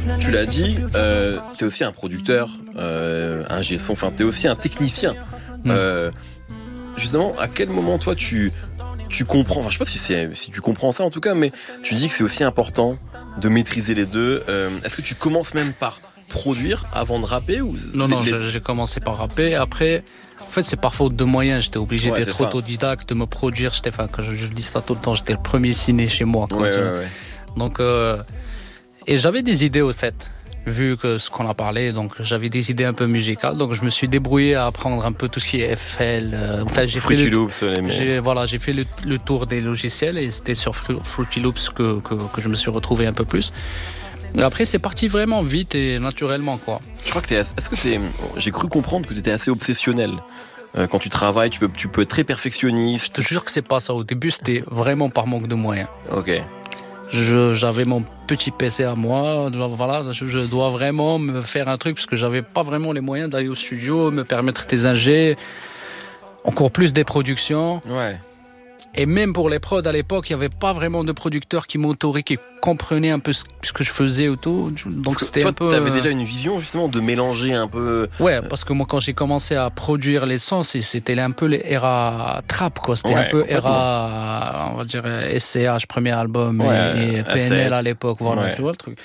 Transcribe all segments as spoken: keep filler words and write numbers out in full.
tu l'as dit, euh, t'es aussi un producteur, euh, un G son, enfin t'es aussi un technicien. Mmh. Euh, justement, à quel moment toi tu tu comprends, enfin je sais pas si c'est si tu comprends ça en tout cas, mais tu dis que c'est aussi important de maîtriser les deux. Euh, est-ce que tu commences même par produire avant de rapper ou Non, non, les... j'ai commencé par rapper. Après, en fait, c'est par faute de moyens. J'étais obligé ouais, d'être autodidacte, de me produire. J'étais, enfin, quand je, je dis ça tout le temps, j'étais le premier ciné chez moi. Ouais, ouais, ouais. Donc, euh, et j'avais des idées au fait, vu que ce qu'on a parlé. Donc, j'avais des idées un peu musicales. Donc, je me suis débrouillé à apprendre un peu tout ce qui est F L. Euh, enfin, j'ai Fruity fait le, Loops, les j'ai, voilà, j'ai fait le, le tour des logiciels et c'était sur Fruity Loops que, que, que je me suis retrouvé un peu plus. Et après, c'est parti vraiment vite et naturellement, quoi. Je crois que t'es, est-ce que t'es, j'ai cru comprendre que tu étais assez obsessionnel. Euh, quand tu travailles, tu peux, tu peux être très perfectionniste. Je te jure que c'est pas ça. Au début, c'était vraiment par manque de moyens. Ok. Je, j'avais mon petit P C à moi. Voilà, je, je dois vraiment me faire un truc parce que j'avais pas vraiment les moyens d'aller au studio, me permettre des ingés, encore plus des productions. Ouais. Et même pour les prods à l'époque, il n'y avait pas vraiment de producteurs qui m'autorisaient, qui comprenaient un peu ce que je faisais et tout. Donc c'était toi, un peu. Tu avais déjà une vision justement de mélanger un peu. Ouais, parce que moi quand j'ai commencé à produire les sons, c'était un peu l'era trap, quoi. C'était ouais, un peu era, on va dire S C H premier album ouais, et P N L à l'époque, voilà, ouais. Tu vois le truc.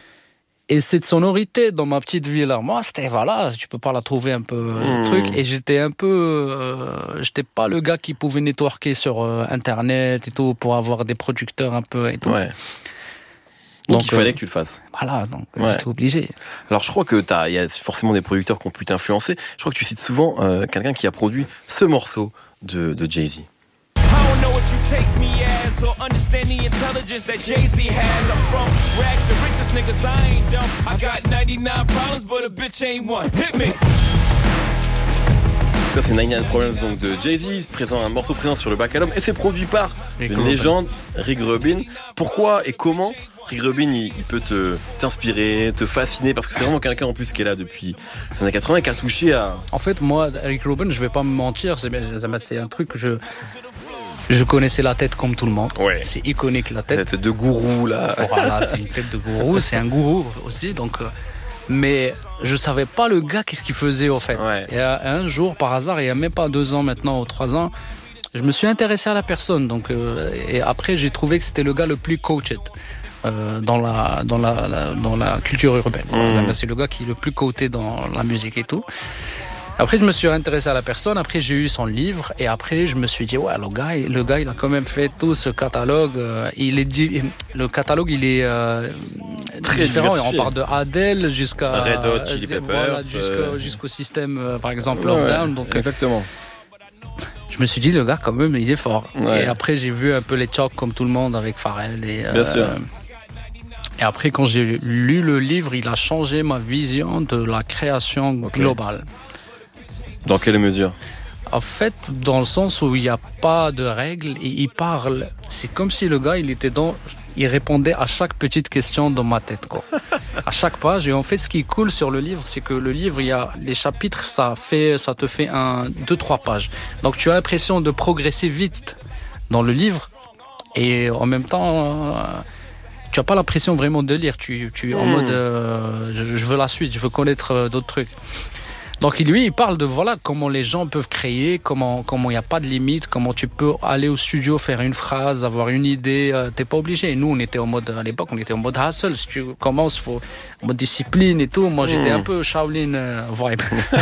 Et cette sonorité dans ma petite ville là, moi c'était voilà, tu peux pas la trouver un peu mmh. le truc. Et j'étais un peu, euh, j'étais pas le gars qui pouvait networker sur euh, internet et tout pour avoir des producteurs un peu et tout. Ouais. Donc, donc il fallait euh, que tu le fasses. Voilà, donc ouais. J'étais obligé. Alors je crois que t'as, il y a forcément des producteurs qui ont pu t'influencer. Je crois que tu cites souvent euh, quelqu'un qui a produit ce morceau de, de Jay-Z. Know what you take me as or understand the intelligence that Jay-Z has. I'm from rags, the richest niggas, I ain't dumb. I got ninety-nine problems, but a bitch ain't one. Hit me. Ça c'est ninety-nine Problems donc de Jay-Z, présent un morceau présent sur le Back Album et c'est produit par Rick une Rubin. Légende, Rick Rubin. Pourquoi et comment Rick Rubin il, il peut te t'inspirer, te fasciner parce que c'est vraiment quelqu'un en plus qui est là depuis les années quatre-vingts et qui a touché à. En fait moi Rick Rubin, je vais pas me mentir, c'est, c'est un truc que je Je connaissais la tête comme tout le monde. Ouais. C'est iconique la tête. Tête de gourou là. Voilà, c'est une tête de gourou. C'est un gourou aussi. Donc, euh, mais je savais pas le gars qu'est-ce qu'il faisait au fait. Ouais. Et un jour, par hasard, il y a même pas deux ans maintenant ou trois ans, je me suis intéressé à la personne. Donc, euh, et après, j'ai trouvé que c'était le gars le plus coached euh, dans la dans la, la dans la culture urbaine. Mmh. C'est le gars qui est le plus coté dans la musique et tout. Après, je me suis intéressé à la personne. Après, j'ai eu son livre. Et après, je me suis dit, ouais, le gars, le gars il a quand même fait tout ce catalogue. Il est, le catalogue, il est euh, très différent. On part de Adele jusqu'à Red Hot Chili Peppers, voilà, jusqu'au, euh... jusqu'au système, euh, par exemple, ouais, Love Down. Donc, exactement. Je me suis dit, le gars, quand même, il est fort. Ouais. Et après, j'ai vu un peu les chocs comme tout le monde avec Pharrell. Et, Bien euh, sûr. Et après, quand j'ai lu le livre, il a changé ma vision de la création okay. globale. Dans quelle mesure ? En fait, dans le sens où il n'y a pas de règles, et il parle. C'est comme si le gars, il était dans, il répondait à chaque petite question dans ma tête, quoi. À chaque page. Et en fait, ce qui est cool sur le livre, c'est que le livre, il y a les chapitres, ça fait, ça te fait un, deux, trois pages. Donc, tu as l'impression de progresser vite dans le livre, et en même temps. Euh, tu n'as pas l'impression vraiment de lire. Tu, tu es en mmh. mode, euh, je, je veux la suite, je veux connaître euh, d'autres trucs. Donc lui, il parle de voilà comment les gens peuvent créer, comment comment il n'y a pas de limite, comment tu peux aller au studio, faire une phrase, avoir une idée. Euh, t'es pas obligé. Nous, on était en mode à l'époque, on était en mode hustle. Si tu commences, faut en mode discipline et tout. Moi, j'étais mmh. un peu Shaolin euh, vibe.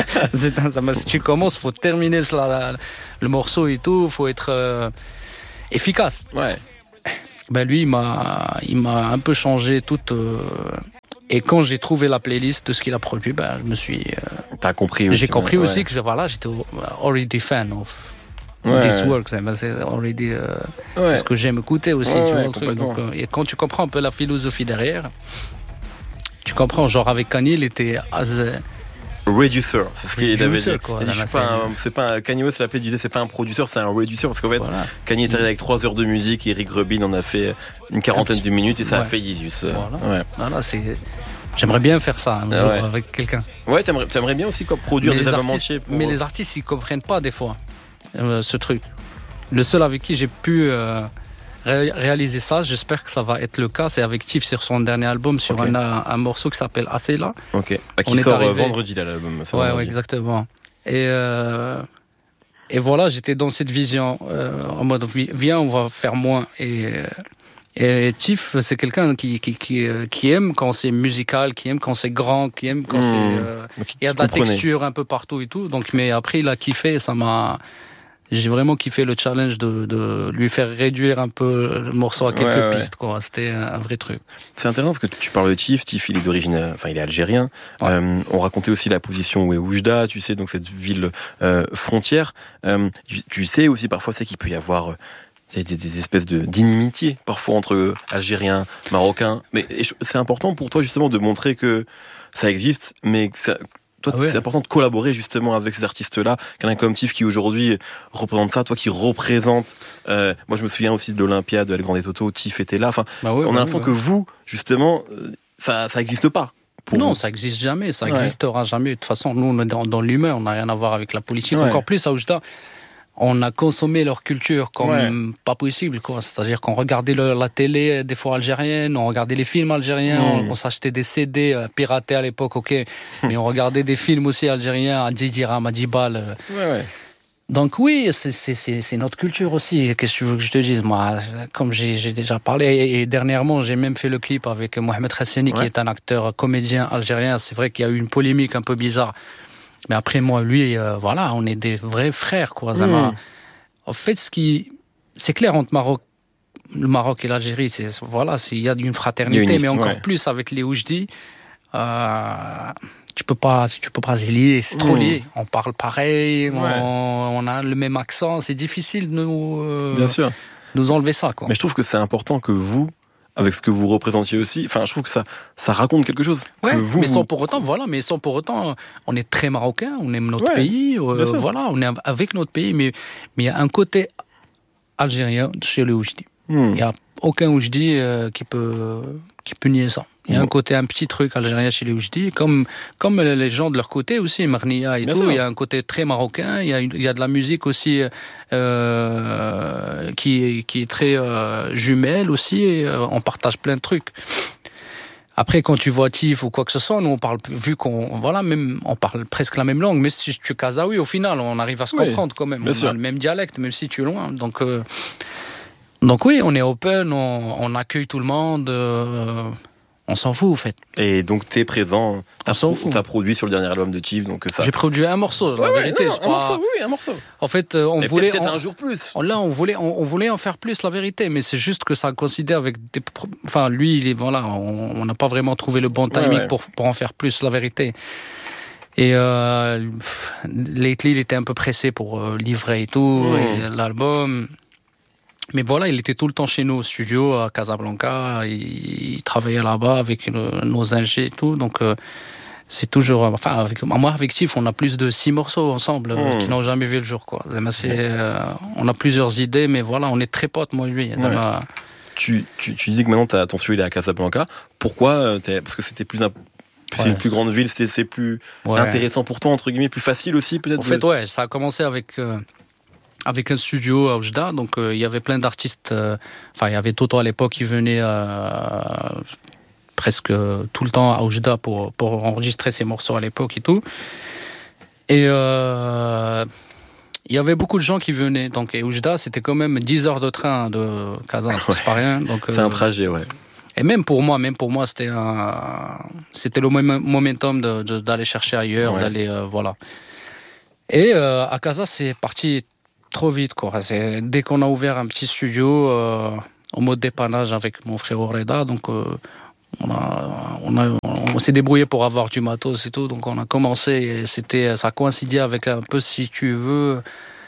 Si tu commences, faut terminer la, la, le morceau et tout. Faut être euh, efficace. Ouais. Ben lui, il m'a il m'a un peu changé toute. Euh, Et quand j'ai trouvé la playlist de ce qu'il a produit, ben, je me suis. Euh, T'as compris aussi. J'ai compris ouais. aussi que voilà, j'étais already fan of ouais, this ouais. work. C'est already euh, ouais. c'est ce que j'aime écouter aussi. Ouais, tu vois, ouais, le truc. Donc, euh, et quand tu comprends un peu la philosophie derrière, tu comprends. Genre avec Kanye, il était as a reducer. C'est ce qu'il avait dit. Quoi, il dit je suis pas un, c'est pas un, Kanye West l'appelait, disait c'est pas un producteur, c'est un reducer parce qu'en fait voilà. Kanye est arrivé avec trois heures de musique et Rick Rubin en a fait une quarantaine de minutes et ça ouais. a fait Jesus. Voilà. Ouais. Voilà, c'est. J'aimerais bien faire ça un ah jour ouais. avec quelqu'un. Ouais, t'aimerais, t'aimerais bien aussi quoi, produire mais des albums entiers. Pour... Mais les artistes, ils comprennent pas des fois euh, ce truc. Le seul avec qui j'ai pu euh, ré- réaliser ça. J'espère que ça va être le cas. C'est avec Tiff sur son dernier album, sur okay. un, un morceau qui s'appelle Assez là. Ok. Bah, qui on sort arrivé... vendredi là, l'album. Ouais, ouais, exactement. Et euh, et voilà, j'étais dans cette vision euh, en mode viens, on va faire moins. Et et Tiff, c'est quelqu'un qui qui qui qui aime quand c'est musical, qui aime quand c'est grand, qui aime quand mmh. c'est euh, il y a de la texture un peu partout et tout. Donc, mais après, il a kiffé, ça m'a. J'ai vraiment kiffé le challenge de, de lui faire réduire un peu le morceau à quelques ouais, ouais. pistes, quoi. C'était un vrai truc. C'est intéressant parce que tu parles de Tiff. Tiff, il est d'origine, enfin, il est algérien. Ouais. Euh, on racontait aussi la position où est Oujda, tu sais, donc cette ville euh, frontière. Euh, tu, tu sais aussi parfois, c'est qu'il peut y avoir euh, des, des espèces de d'inimitié parfois entre Algériens, Marocains. Mais c'est important pour toi justement de montrer que ça existe, mais que ça. Toi, ah ouais. c'est important de collaborer justement avec ces artistes-là. Quelqu'un comme Tiff qui aujourd'hui représente ça, toi qui représente. Euh, moi, je me souviens aussi de l'Olympia de El Grande Toto. Tiff était là. Enfin, bah ouais, on a bah l'impression ouais. que vous, justement, ça, ça n'existe pas. Non, vous. Ça n'existe jamais. Ça n'existera ouais. jamais. De toute façon, nous, on est dans, dans l'humain. On n'a rien à voir avec la politique. Ouais. Encore plus à Oujda. On a consommé leur culture comme ouais. pas possible, quoi. C'est-à-dire qu'on regardait le, la télé des fois algérienne, on regardait les films algériens, mmh. on, on s'achetait des C D euh, piratés à l'époque, ok, mais on regardait des films aussi algériens, à Djidiram, à Djibal. Euh. Ouais, ouais. Donc oui, c'est, c'est, c'est, c'est notre culture aussi. Qu'est-ce que tu veux que je te dise? Moi, comme j'ai, j'ai déjà parlé, et, et dernièrement, j'ai même fait le clip avec Mohamed Hassani, ouais. qui est un acteur comédien algérien. C'est vrai qu'il y a eu une polémique un peu bizarre. Mais après, moi, lui, euh, voilà, on est des vrais frères, quoi. Mmh. En fait, ce qui, c'est clair entre Maroc, le Maroc et l'Algérie, c'est voilà, c'est, il y a une fraternité, une histoire, mais encore ouais. plus avec les Oujdi. Euh, tu peux pas, tu peux pas se lier, c'est trop mmh. lié. On parle pareil, ouais. on, on a le même accent. C'est difficile de nous, euh, Bien sûr. nous enlever ça, quoi. Mais je trouve que c'est important que vous. Avec ce que vous représentiez aussi, enfin, je trouve que ça, ça raconte quelque chose. Ouais, que vous, mais sans vous... pour autant, voilà, mais sans pour autant, on est très marocain, on aime notre ouais, pays, euh, voilà, on est avec notre pays, mais mais il y a un côté algérien chez le Oujdi. Hmm. Il y a aucun Oujdi euh, qui peut qui peut nier ça. Il y a un côté, un petit truc algérien chez les Oujdi, comme, comme les gens de leur côté aussi, Marnia et Bien tout. Sûr. Il y a un côté très marocain, il y a, il y a de la musique aussi euh, qui, qui est très euh, jumelle aussi, et euh, on partage plein de trucs. Après, quand tu vois Tiff ou quoi que ce soit, nous on parle, vu qu'on, voilà, même, on parle presque la même langue, mais si tu es kazaoui, au final, on arrive à se comprendre oui, quand même. On sûr. a le même dialecte, même si tu es loin. Donc, euh, donc oui, on est open, on, on accueille tout le monde. Euh, On s'en fout, en fait. Et donc, t'es présent, t'as, pro- t'as produit sur le dernier album de Tiff, donc ça... J'ai produit un morceau, la ouais, vérité. Non, c'est un pas... morceau, oui, un morceau. En fait, euh, on Et voulait... Peut-être, peut-être on... un jour plus. Là, on voulait, on, on voulait en faire plus, la vérité, mais c'est juste que ça coïncidait avec des... Enfin, lui, il est, voilà, on n'a pas vraiment trouvé le bon timing ouais, ouais. Pour, pour en faire plus, la vérité. Et euh, lately, il était un peu pressé pour euh, livrer et tout, mmh. et l'album... Mais voilà, il était tout le temps chez nous au studio à Casablanca, il, il travaillait là-bas avec le, nos ingés et tout, donc euh, c'est toujours... Enfin, avec, moi, avec Tiff, on a plus de six morceaux ensemble mmh. euh, qui n'ont jamais vu le jour, quoi. C'est, euh, on a plusieurs idées, mais voilà, on est très potes, moi et lui. Ouais. Ma... Tu, tu, tu dis que maintenant, t'as, ton studio il est à Casablanca. Pourquoi t'es, parce que c'était plus... Un... C'est ouais. une plus grande ville, c'est, c'est plus ouais. intéressant pour toi, entre guillemets, plus facile aussi, peut-être. En fait, ouais, ça a commencé avec... Euh, avec un studio à Oujda, donc il euh, y avait plein d'artistes, enfin euh, il y avait Toto à l'époque qui venait euh, presque tout le temps à Oujda pour, pour enregistrer ses morceaux à l'époque et tout. Et il euh, y avait beaucoup de gens qui venaient, donc et Oujda c'était quand même dix heures de train de Kazan, ouais. c'est pas rien. Donc, c'est euh, un trajet, ouais. Et même pour moi, même pour moi c'était, un, c'était le momentum de, de, d'aller chercher ailleurs, ouais. d'aller, euh, voilà. Et euh, à Kazan c'est parti trop vite, quoi. C'est, dès qu'on a ouvert un petit studio euh, en mode dépannage avec mon frère Reda, donc euh, on, a, on, a, on s'est débrouillé pour avoir du matos et tout, donc on a commencé, et c'était, ça coïncidait avec un peu, si tu veux,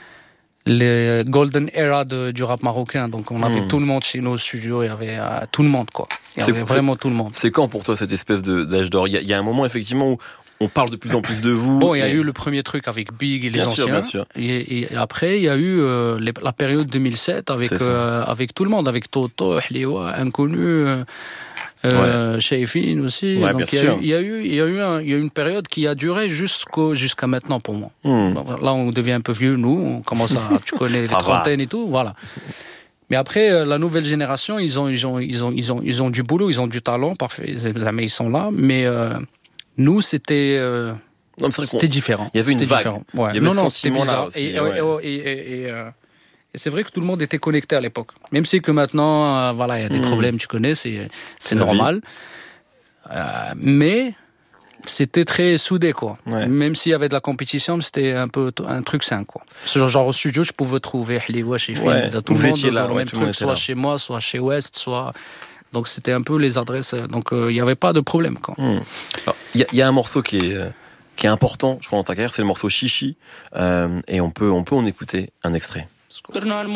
les golden era de, du rap marocain, donc on avait mmh. tout le monde chez nous au studio, il y avait euh, tout le monde, quoi. Il y avait c'est, vraiment tout le monde. C'est quand pour toi cette espèce de, d'âge d'or? Il y, y a un moment effectivement où on parle de plus en plus de vous. Bon, il y a et... eu le premier truc avec Big et les bien anciens. Sûr, bien sûr. Et, et après, il y a eu euh, les, la période deux mille sept avec, euh, avec tout le monde, avec Toto, Hliwa, Inconnu, euh, ouais. Shaifin aussi. Ouais, donc, il y, y a eu, il y a eu, un, il y a eu une période qui a duré jusqu'au, jusqu'à maintenant pour moi. Hmm. Là, on devient un peu vieux, nous. On commence à, tu connais, les trentaines et tout, voilà. Mais après, la nouvelle génération, ils ont, ils ont, ils ont, ils ont, ils ont du boulot, ils ont du talent, parfait, ils sont là. Mais euh, nous, c'était, euh, non, c'était différent. Il y avait une c'était vague. Ouais. Il y avait non, ce non, c'était bizarre. aussi, et, ouais. et, et, et, et, euh, et c'est vrai que tout le monde était connecté à l'époque. Même si que maintenant, euh, voilà, il y a des mmh. problèmes, tu connais, c'est, c'est normal. Euh, mais c'était très soudé, quoi. Ouais. Même s'il y avait de la compétition, c'était un peu un truc sain, quoi. Ce genre au studio, je pouvais trouver Hliwa chez Film, ouais. tout le monde dans le même truc, soit chez moi, soit chez West, soit. Donc c'était un peu les adresses. Donc il euh, n'y avait pas de problème, quoi. Il mmh. y, y a un morceau qui est, euh, qui est important, je crois, dans ta carrière, c'est le morceau Chichi, euh, et on peut, on peut en écouter un extrait.